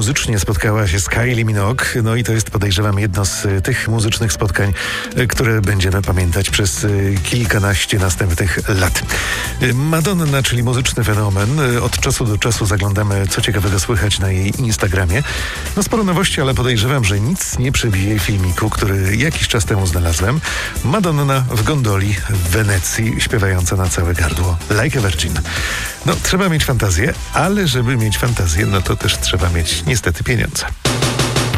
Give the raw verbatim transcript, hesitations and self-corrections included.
muzycznie spotkała się z Kylie Minogue. No i to jest, podejrzewam, jedno z tych muzycznych spotkań, które będziemy pamiętać przez kilkanaście następnych lat. Madonna, czyli muzyczny fenomen. Od czasu do czasu zaglądamy, co ciekawego słychać na jej Instagramie. No sporo nowości, ale podejrzewam, że nic nie przebije filmiku, który jakiś czas temu znalazłem. Madonna w gondoli w Wenecji, śpiewająca na całe gardło Like a Virgin. No, trzeba mieć fantazję, ale żeby mieć fantazję, no to też trzeba mieć niestety pieniądze.